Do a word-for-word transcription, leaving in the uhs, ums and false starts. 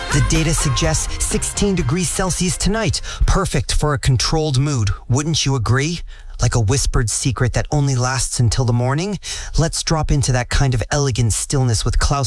The data suggests sixteen degrees Celsius tonight. Perfect for a controlled mood. Wouldn't you agree? Like a whispered secret that only lasts until the morning? Let's drop into that kind of elegant stillness with Klaus